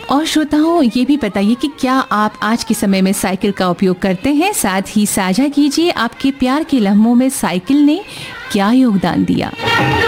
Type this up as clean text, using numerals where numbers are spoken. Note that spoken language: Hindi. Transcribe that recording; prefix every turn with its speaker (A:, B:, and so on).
A: और श्रोताओं, ये भी बताइए कि क्या आप आज के समय में साइकिल का उपयोग करते हैं। साथ ही साझा कीजिए आपके प्यार के लम्हों में साइकिल ने क्या योगदान दिया।